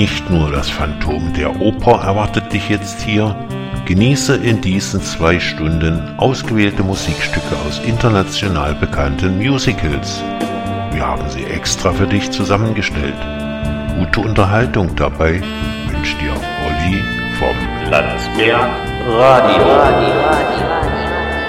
Nicht nur das Phantom der Oper erwartet dich jetzt hier. Genieße in diesen 2 Stunden ausgewählte Musikstücke aus international bekannten Musicals. Wir haben sie extra für dich zusammengestellt. Gute Unterhaltung dabei wünscht dir Olli vom Landsberg Radio.